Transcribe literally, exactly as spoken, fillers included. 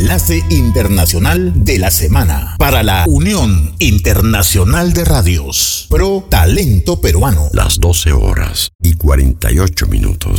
enlace internacional de la semana para la Unión Internacional de Radios. Pro Talento Peruano. Las doce horas y cuarenta y ocho minutos.